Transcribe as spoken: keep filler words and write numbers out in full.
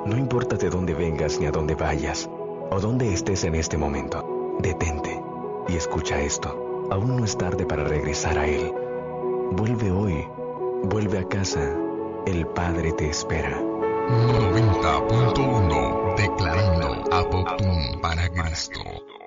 No importa de dónde vengas ni a dónde vayas, o dónde estés en este momento, detente y escucha esto. Aún no es tarde para regresar a Él. Vuelve hoy, vuelve a casa. El Padre te espera. noventa punto uno Declarando Apoptún para Cristo.